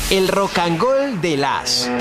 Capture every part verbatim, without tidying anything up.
El Rocangol de las.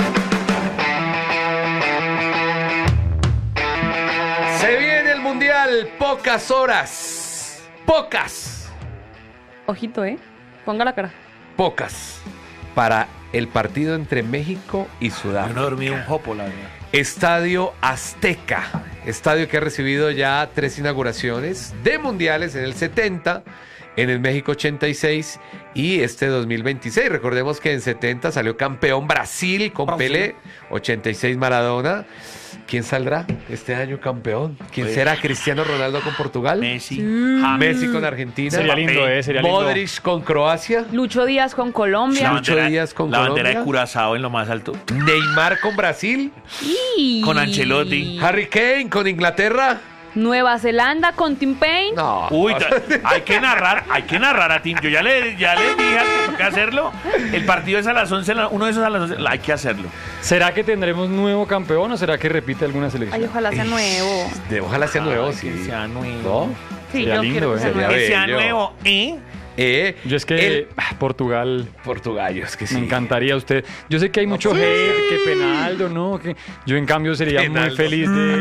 Se viene el Mundial, pocas horas. Pocas. Ojito, ¿eh? Ponga la cara. Pocas. Para el partido entre México y Sudáfrica. Yo no dormí un jopo, la verdad. Estadio Azteca. Estadio que ha recibido ya tres inauguraciones de mundiales en el setenta, en el México ochenta y seis y este dos mil veintiséis. Recordemos que en setenta salió campeón Brasil con Brasil. Pelé, ochenta y seis Maradona. ¿Quién saldrá este año campeón? ¿Quién Pues, será? ¿Cristiano Ronaldo con Portugal? Messi, James. Messi con Argentina. Sería lindo, eh, sería lindo. Modric con Croacia. Lucho Díaz con Colombia. La Lucho bandera, Díaz con la bandera Colombia. de Curazao en lo más alto. Neymar con Brasil. Y... Con Ancelotti. Harry Kane con Inglaterra. Nueva Zelanda con Tim Payne. No. Uy, ta- hay que narrar, hay que narrar a Tim. Yo ya le, ya le dije que toca hacerlo. El partido es a las once, uno de esos a las once, hay que hacerlo. ¿Será que tendremos nuevo campeón o será que repite alguna Ay, selección? ojalá sea nuevo. De- ojalá sea nuevo, Ay, sí. que sea nuevo. ¿No? Sí, Sería yo lindo, quiero que ¿eh? sea Sería nuevo. Que sea bello. nuevo, ¿eh? Eh, Yo es que el ah, Portugal, Portugallo, es que sí. me encantaría usted. Yo sé que hay mucho sí. hate, que Penaldo, ¿no? Que yo en cambio sería muy Penaldo. feliz de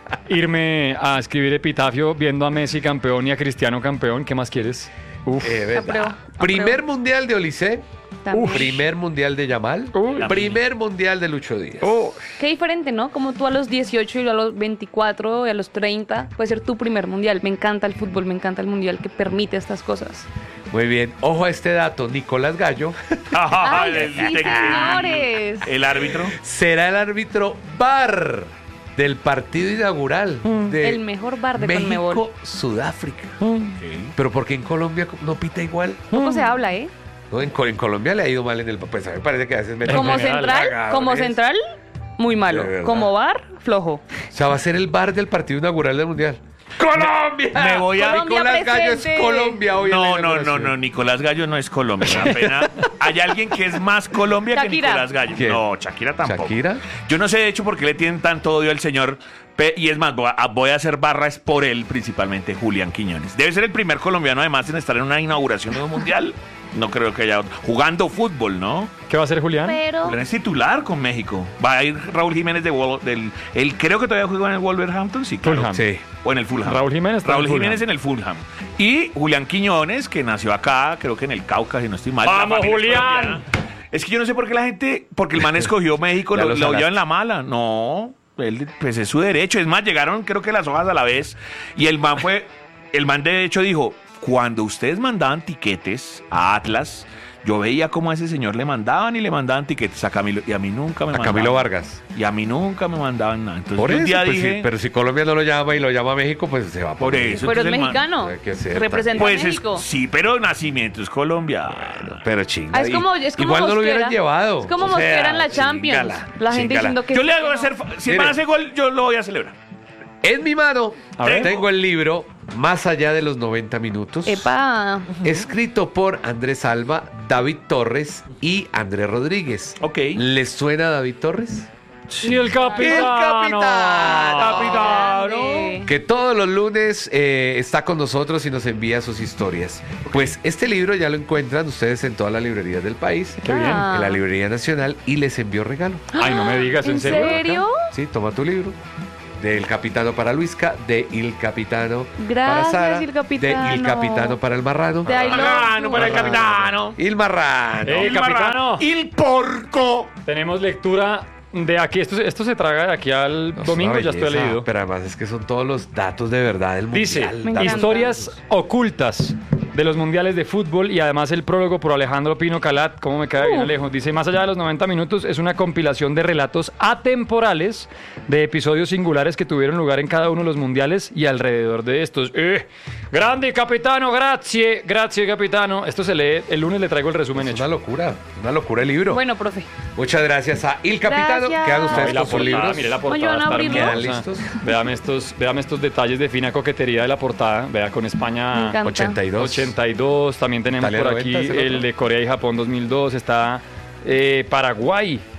irme a escribir epitafio viendo a Messi campeón y a Cristiano campeón. ¿Qué más quieres? Uf. Eh, verdad. Apruebo, Primer apruebo. mundial de Olise. También. Primer mundial de Yamal. Uy. Primer mundial de Lucho Díaz. Oh. Qué diferente, ¿no? Como tú a los dieciocho y yo a los veinticuatro y a los treinta. Puede ser tu primer mundial. Me encanta el fútbol, me encanta el mundial que permite estas cosas. Muy bien. Ojo a este dato. Nicolás Gallo ¡Ay, el, sí, señores! el árbitro. será el árbitro V A R del partido inaugural de El mejor bar de Conmebol. México-Sudáfrica. Pero ¿por qué en Colombia no pita igual? Poco se habla, ¿eh? No, en, Co- en Colombia le ha ido mal en el... Pues a mí me parece que a veces... meten- Como general, central, cagadores. como central, muy malo. De verdad. Como bar, flojo. O sea, va a ser el bar del partido inaugural del Mundial. ¡Colombia! Me voy a- Colombia Nicolás Gallo es presente. Colombia hoy en la No, no, no, inauguración. no, Nicolás Gallo no es Colombia. Me da pena. Hay alguien que es más Colombia Shakira. que Nicolás Gallo. ¿Quién? No, Shakira tampoco. ¿Shakira? Yo no sé, de hecho, por qué le tienen tanto odio al señor. Pe- Y es más, voy a, voy a hacer barras por él, principalmente Julián Quiñones. Debe ser el primer colombiano, además, en estar en una inauguración de un mundial. No creo que haya otro. Jugando fútbol, ¿no? ¿Qué va a hacer Julián? Pero Julián es titular con México. Va a ir Raúl Jiménez de Wol- del. Él creo que todavía juega en el Wolverhampton, sí, claro. Fulham. Sí. O en el Fulham. Raúl Jiménez está en Raúl el Fulham. Jiménez en el Fulham. Y Julián Quiñones, que nació acá, creo que en el Cauca, si no estoy mal. ¡Vamos, La familia es Julián! colombiana. Es que yo no sé por qué la gente, porque el man escogió México, Ya lo, lo lo salaste. lleva en la mala. No, él, pues es su derecho. Es más, llegaron creo que las hojas a la vez. Y el man fue, el man de hecho dijo, cuando ustedes mandaban tiquetes a Atlas, yo veía cómo a ese señor le mandaban y le mandaban tiquetes a Camilo. Y a mí nunca me A mandaban. Camilo Vargas. Y a mí nunca me mandaban nada. Entonces Por yo eso, un día pues, dije, sí, pero si Colombia no lo llama y lo llama a México, pues se va Por eso. pero es entonces el man- mexicano. Hay que ser Representa pues a es, México. sí, pero nacimiento es colombiano. Pero chinga. Ah, es como, es como Igual no lo Mosquera. hubieran llevado. Es como O sea, Mosquera en la Champions. chíngala, la gente chíngala. diciendo que Yo le sí, hago que hacer. no. Si Mire. me hace gol, yo lo voy a celebrar. En mi mano A ver. tengo el libro Más allá de los noventa minutos. Epa. Escrito por Andrés Alba, David Torres y Andrés Rodríguez. Ok. ¿Les suena David Torres? Y el capitano. El capitán. Capitano. Grande. Que todos los lunes eh, está con nosotros y nos envía sus historias. Pues este libro ya lo encuentran ustedes en todas las librerías del país. Qué bien. Ah. En la librería nacional y les envió regalo. Ay, no me digas, ¿en, ¿En serio? Sí, toma tu libro. Del Capitano para Luisca, de Il Capitano Gracias, para Sara, Il Capitano. de Il Capitano para el Marrano. De I love Marrano you. para el capitano. Il Marrano. Eh, capitano. Il porco. Tenemos lectura de aquí. Esto, esto se traga de aquí al No, es domingo, una ya estoy belleza, leído. Pero además es que son todos los datos de verdad del Dice, mundial. Me datos- encanta. historias ocultas de los mundiales de fútbol y además el prólogo por Alejandro Pino Calat. ¿Cómo me queda bien Uh. Alejo? Dice, más allá de los noventa minutos, es una compilación de relatos atemporales de episodios singulares que tuvieron lugar en cada uno de los mundiales y alrededor de estos. Eh, grande capitano, grazie, grazie capitano. Esto se lee, el lunes le traigo el resumen Es hecho. una locura, una locura el libro. Bueno, profe. Muchas gracias a Il Capitano. Gracias. Quedan ustedes Ay, la con sus portada, libros. mire la Oye, portada. ¿van a está abrirlo? hermosa. ¿Quedan listos? Véame estos, véame estos detalles de fina coquetería de la portada. Vea con Me España encanta. ochenta y dos. ochenta y dos. También tenemos Italia por noventa, aquí es el otro. el de Corea y Japón dos mil dos. Está eh, Paraguay.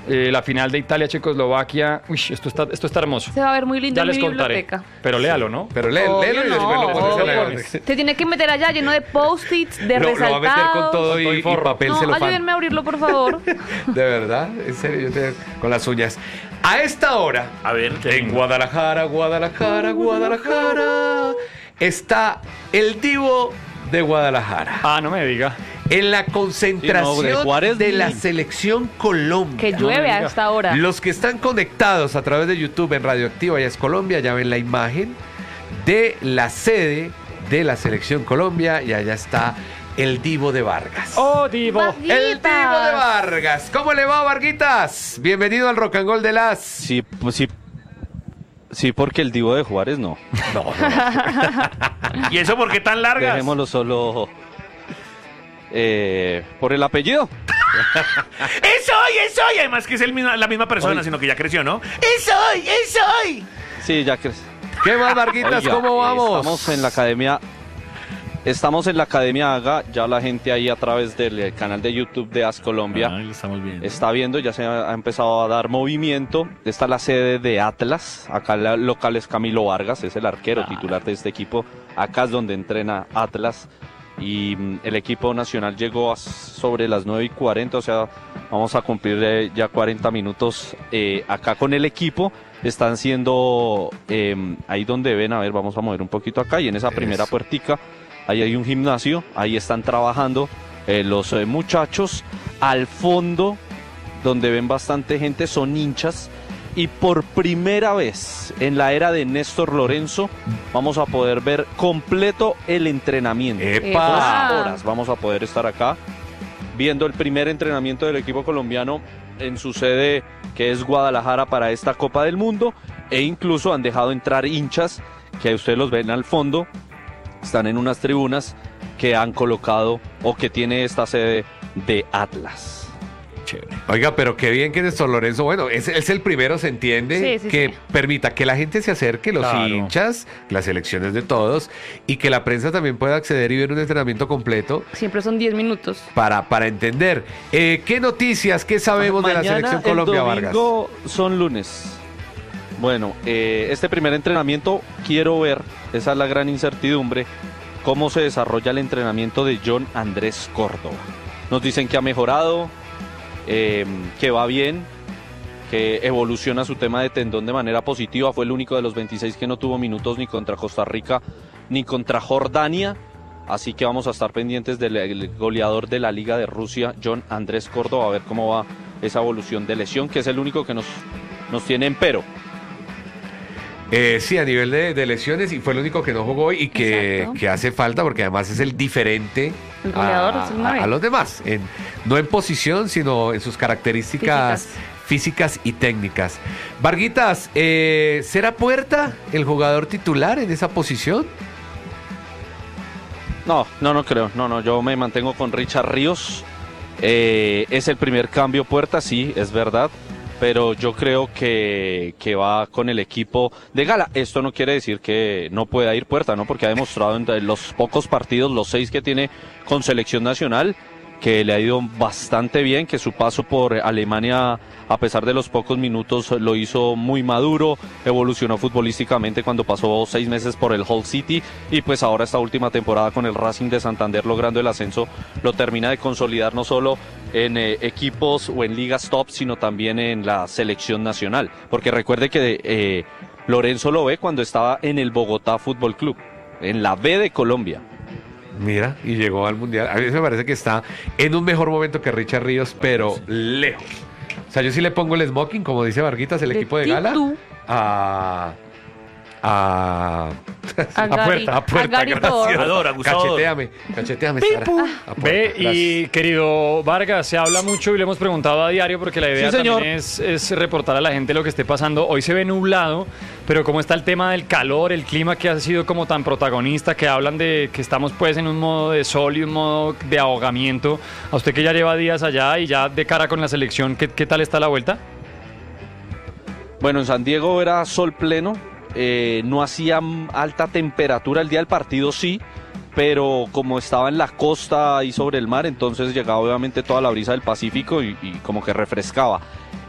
eh, la final de Italia-Checoslovaquia. Uy, esto está, esto está hermoso. Se va a ver muy lindo Ya en les mi contaré. biblioteca. Pero léalo, ¿no? Pero lé- Obvio léelo y después no, lo pones en la obvio. biblioteca. Se tiene que meter allá lleno de post-its, de Lo, lo resaltados. va a meter con todo y, Con todo y y forro. papel No, celofán. ayúdenme a abrirlo, por favor. De verdad, en serio, yo te... con las uñas. A esta hora, A ver, en Guadalajara, Guadalajara, Guadalajara, está el Divo de Guadalajara. Ah, no me diga. En la concentración Sí, no, de Juárez de ni- la selección Colombia. Que llueve me a diga. esta hora. Los que están conectados a través de YouTube en Radioactiva Ya es Colombia ya ven la imagen de la sede de la selección Colombia y allá está el Divo de Vargas. ¡Oh, Divo! Varguitas. El Divo de Vargas. ¿Cómo le va, Varguitas? Bienvenido al Rock and Roll de las... Sí, pues sí. Sí, porque el Divo de Juárez no. No, no, no. ¿Y eso por qué tan largas? Dejémoslo solo eh, por el apellido. ¡Es hoy, es hoy! Además que es el misma- la misma persona, Hoy. sino que ya creció, ¿no? ¡Es hoy, es hoy! Sí, ya crees. ¿Qué más, Varguitas? Oiga, ¿Cómo eh, vamos? Estamos en la academia. Estamos en la Academia Haga. Ya la gente ahí a través del eh, canal de YouTube de As Colombia Ahí lo estamos viendo. está viendo, ya se ha, ha empezado a dar movimiento. Esta es la sede de Atlas. Acá la local es Camilo Vargas, es el arquero titular de este equipo. Acá es donde entrena Atlas. Y mm, el equipo nacional llegó a sobre las nueve y cuarenta, o sea, vamos a cumplir eh, ya cuarenta minutos eh, acá con el equipo. Están siendo eh, ahí donde ven, a ver, vamos a mover un poquito acá y en esa primera Eso. puertica, ahí hay un gimnasio, ahí están trabajando eh, los eh, muchachos. Al fondo, donde ven bastante gente, son hinchas. Y por primera vez en la era de Néstor Lorenzo vamos a poder ver completo el entrenamiento. ¡Epa! Dos horas vamos a poder estar acá viendo el primer entrenamiento del equipo colombiano en su sede, que es Guadalajara, para esta Copa del Mundo. E incluso han dejado entrar hinchas, que ustedes los ven al fondo, están en unas tribunas que han colocado o que tiene esta sede de Atlas. Chévere. Oiga, pero qué bien que Néstor Lorenzo, bueno, es, es el primero, se entiende, Sí, sí, que sí. permita que la gente se acerque, los Claro. hinchas, las elecciones de todos, y que la prensa también pueda acceder y ver un entrenamiento completo Siempre son diez minutos. para, para entender. Eh, ¿Qué noticias, qué sabemos de la Mañana, selección Colombia, el Vargas? domingo son lunes. Bueno, eh, este primer entrenamiento quiero ver, esa es la gran incertidumbre, cómo se desarrolla el entrenamiento de John Andrés Córdoba. Nos dicen que ha mejorado, eh, que va bien, que evoluciona su tema de tendón de manera positiva. Fue el único de los veintiséis que no tuvo minutos ni contra Costa Rica ni contra Jordania. Así que vamos a estar pendientes del el goleador de la Liga de Rusia, John Andrés Córdoba, a ver cómo va esa evolución de lesión, que es el único que nos, nos tiene en pero. Eh, sí, a nivel de, de lesiones, y fue el único que no jugó y que, Exacto. que hace falta porque además es el diferente El goleador, a, es el nueve. a los demás, en, no en posición, sino en sus características físicas, y técnicas. Varguitas, eh, ¿será Puerta el jugador titular en esa posición? No, no, no creo. No, no, yo me mantengo con Richard Ríos. Eh, es el primer cambio Puerta, sí, es verdad. Pero yo creo que, que va con el equipo de gala. Esto no quiere decir que no pueda ir Puerta, ¿no? Porque ha demostrado en los pocos partidos, los seis que tiene con selección nacional, que le ha ido bastante bien, que su paso por Alemania, a pesar de los pocos minutos, lo hizo muy maduro, evolucionó futbolísticamente cuando pasó seis meses por el Hull City, y pues ahora esta última temporada con el Racing de Santander logrando el ascenso, lo termina de consolidar no solo en eh, equipos o en ligas top, sino también en la selección nacional, porque recuerde que eh, Lorenzo lo ve cuando estaba en el Bogotá Fútbol Club, en la B de Colombia. Mira, y llegó al Mundial. A mí me parece que está en un mejor momento que Richard Ríos, pero lejos. O sea, yo sí le pongo el smoking, como dice Varguitas, el De equipo de gala, Titu. a... a... A Gary- puerta, a puerta, a Gary gracias. Thor. Agusador, agusador. Cacheteame, cacheteame, Sara. A puerta, Ve, y gracias. querido Vargas, se habla mucho y le hemos preguntado a diario porque la idea Sí, señor. también es, es reportar a la gente lo que esté pasando. Hoy se ve nublado, pero cómo está el tema del calor, el clima que ha sido como tan protagonista, que hablan de que estamos pues en un modo de sol y un modo de ahogamiento. A usted que ya lleva días allá y ya de cara con la selección, ¿qué, qué tal está la vuelta? Bueno, en San Diego era sol pleno, eh, no hacía alta temperatura el día del partido, sí, pero como estaba en la costa y sobre el mar, entonces llegaba obviamente toda la brisa del Pacífico y, y como que refrescaba.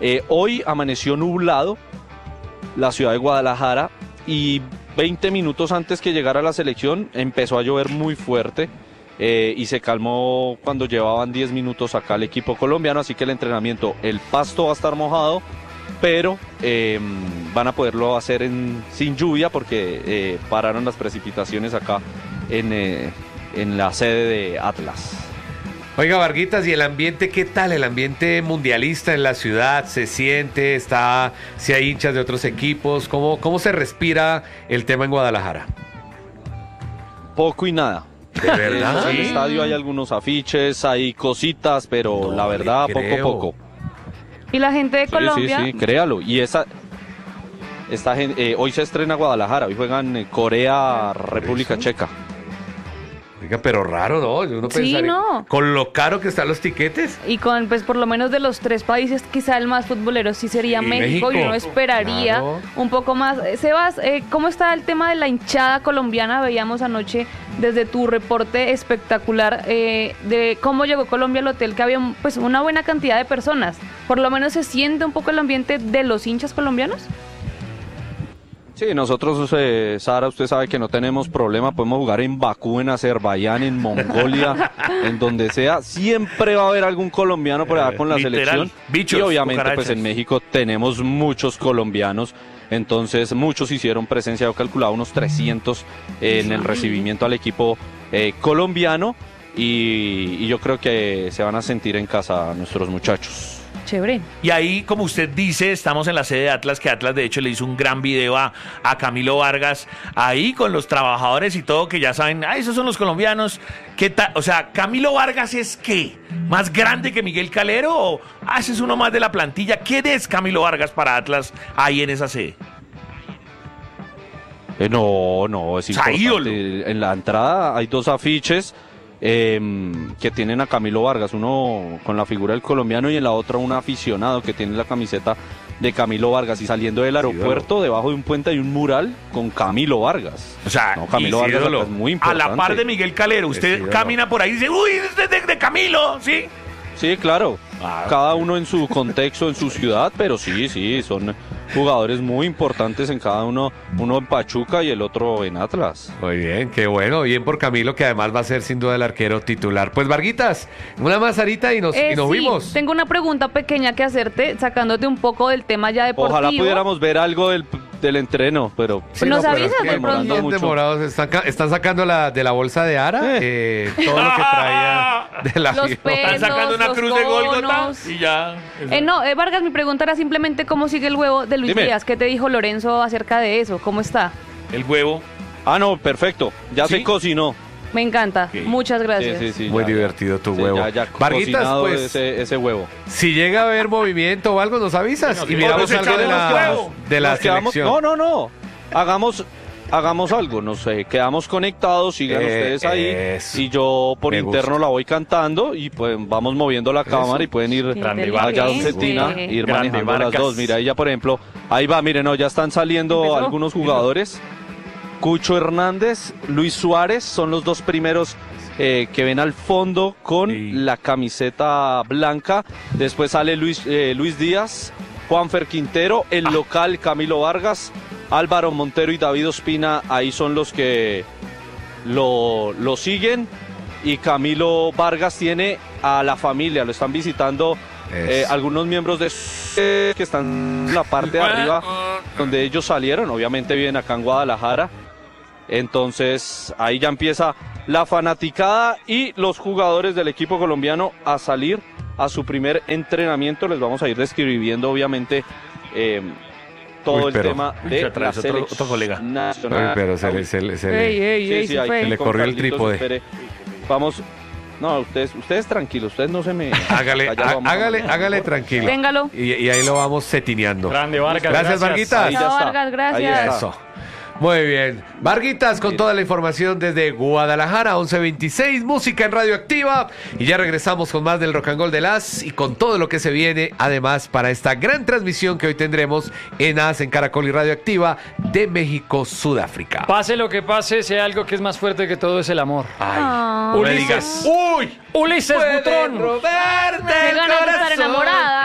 Eh, hoy amaneció nublado la ciudad de Guadalajara y veinte minutos antes que llegara la selección empezó a llover muy fuerte. Eh, y se calmó cuando llevaban diez minutos acá el equipo colombiano, así que el entrenamiento, el pasto va a estar mojado, pero eh, van a poderlo hacer en, sin lluvia porque eh, pararon las precipitaciones acá en, eh, en la sede de Atlas. Oiga, Varguitas, ¿y el ambiente qué tal? El ambiente mundialista en la ciudad, ¿se siente? ¿Está? ¿Si hay hinchas de otros equipos? ¿Cómo, cómo se respira el tema en Guadalajara? Poco y nada. ¿De verdad? En el estadio hay algunos afiches, hay cositas, pero No la verdad, le poco creo. a poco. Y la gente de Sí, Colombia, sí, sí, créalo. Y esa, esta gen- eh, hoy se estrena Guadalajara, hoy juegan eh, Corea, República ¿Eso? Checa. Oiga, pero raro, ¿no? Uno Sí, pensaría- no. Con lo caro que están los tiquetes. y con, pues por lo menos de los tres países, quizá el más futbolero sí sería Sí, México, y México. uno esperaría Claro. un poco más. Eh, Sebas, eh, ¿cómo está el tema de la hinchada colombiana? Veíamos anoche desde tu reporte espectacular eh, de cómo llegó Colombia al hotel, que había pues una buena cantidad de personas. Por lo menos se siente un poco el ambiente de los hinchas colombianos. Sí, nosotros, eh, Sara, usted sabe que no tenemos problema, podemos jugar en Bakú, en Azerbaiyán, en Mongolia, en donde sea, siempre va a haber algún colombiano por allá Eh, con la literal, selección. bichos, y obviamente pues cucarachas. en México tenemos muchos colombianos, entonces muchos hicieron presencia, yo calculaba unos trescientos eh, en el recibimiento al equipo eh, colombiano y, y yo creo que se van a sentir en casa nuestros muchachos. Chévere. Y ahí, como usted dice, estamos en la sede de Atlas, que Atlas de hecho le hizo un gran video a, a Camilo Vargas, ahí con los trabajadores y todo, que ya saben, ah, esos son los colombianos. ¿Qué tal? O sea, ¿Camilo Vargas es qué? ¿Más grande que Miguel Calero? ¿O ah, ese es uno más de la plantilla? ¿Quién es Camilo Vargas para Atlas ahí en esa sede? Eh, no, no, es O sea, ídolo. importante. En la entrada hay dos afiches eh, que tienen a Camilo Vargas, uno con la figura del colombiano y en la otra un aficionado que tiene la camiseta de Camilo Vargas. Y saliendo del aeropuerto, debajo de un puente hay un mural con Camilo Vargas. O sea, No, Camilo y- Vargas ídolo. acá es muy a importante. la par de Miguel Calero, usted ídolo. camina por ahí y dice, uy, este es de, de Camilo, ¿sí? Sí, claro. Ah. Cada uno en su contexto, en su ciudad, pero sí, sí, son jugadores muy importantes en cada uno, uno en Pachuca y el otro en Atlas. Muy bien, qué bueno. Bien por Camilo, que además va a ser sin duda el arquero titular. Pues, Varguitas, una más, Sarita, y nos, Eh, y nos sí, vimos. tengo una pregunta pequeña que hacerte, sacándote un poco del tema ya deportivo. Ojalá pudiéramos ver algo del, del entreno, pero Sí, nos pero avisas es que de pronto. bien mucho. demorados. Están, ca- están sacando la, de la bolsa de Ara eh, todo lo que traía de la Los avión. pelos. Están sacando una los cruz de Gólgota conos. y ya. Eh, no, eh, Vargas, mi pregunta era simplemente cómo sigue el huevo de Luis Dime. Díaz. ¿Qué te dijo Lorenzo acerca de eso? ¿Cómo está? El huevo. Ah, no, perfecto. Ya ¿Sí? se cocinó. Me encanta. Ok. Muchas gracias. Sí, sí, sí, Muy ya, divertido tu sí, huevo. Ya, ya Varguitas, cocinado pues, ese, ese huevo. si llega a haber movimiento o algo, nos avisas Bueno, y sí, miramos otros algo de echamos la, huevo. de la Nos quedamos- selección. No, no, no. Hagamos, hagamos algo. Nos eh, quedamos conectados, sigan Eh, ustedes ahí. eso. Y yo por Me interno gusta. la voy cantando y pues vamos moviendo la cámara y pueden ir Qué Grande allá Vargas. donde inteligente. Tina, ir Grande manejando las Vargas. dos. Mira, ahí ya por ejemplo, ahí va, miren, no, ya están saliendo Empezó. algunos jugadores. Cucho Hernández, Luis Suárez, son los dos primeros eh, que ven al fondo con Sí. la camiseta blanca. Después sale Luis, eh, Luis Díaz, Juanfer Quintero, el local Camilo Vargas, Álvaro Montero y David Ospina, ahí son los que lo, lo siguen. Y Camilo Vargas tiene a la familia, lo están visitando eh, Eso. algunos miembros de su- que están en la parte de arriba donde ellos salieron, obviamente viven acá en Guadalajara. Entonces ahí ya empieza la fanaticada y los jugadores del equipo colombiano a salir a su primer entrenamiento. Les vamos a ir describiendo obviamente eh, todo Uy, el pero- tema Uy, de se la atrás, otro- selección otro colega. nacional. Uy, pero se le, se le- se le- Ey, ey, Sí, ey, sí, se ahí fue. se le con corrió el Carlitos, trípode. espere. Vamos. No, ustedes, ustedes tranquilos, ustedes no se me. Hágale, Allá lo há- vamos a hágale, manejar. hágale tranquilo. Téngalo. Y, y ahí lo vamos setineando. Grande Vargas. Gracias, Varguitas. Ahí ya Chao, está. Vargas, gracias. Ahí está. Eso. Muy bien. Varguitas con toda la información desde Guadalajara, once veintiséis, música en Radioactiva. Y ya regresamos con más del Rock and Roll de Las y con todo lo que se viene, además, para esta gran transmisión que hoy tendremos en As, en Caracol y Radioactiva, de México, Sudáfrica. Pase lo que pase, sea algo que es más fuerte que todo es el amor. Ah. No me Ulises. digas. ¡Uy! Ulises Puede Butrón. robarte Qué el ganas de estar corazón. enamorada.